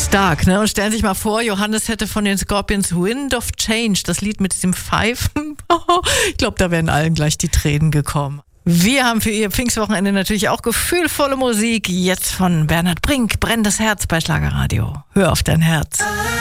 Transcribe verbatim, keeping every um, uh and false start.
Stark, ne? Und stellen Sie sich mal vor, Johannes hätte von den Scorpions Wind of Change, das Lied mit diesem Pfeifen. Ich glaube, da wären allen gleich die Tränen gekommen. Wir haben für Ihr Pfingstwochenende natürlich auch gefühlvolle Musik. Jetzt von Bernhard Brink, Brennendes Herz bei Schlagerradio. Hör auf dein Herz.